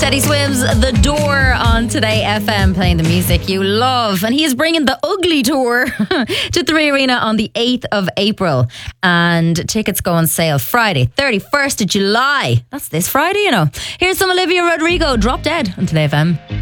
Teddy Swims, The Door on Today FM, playing the music you love. And he is bringing the Ugly Tour to Three Arena on the 8th of April. And tickets go on sale Friday, 31st of July. That's this Friday, you know. Here's some Olivia Rodrigo, Drop Dead on Today FM.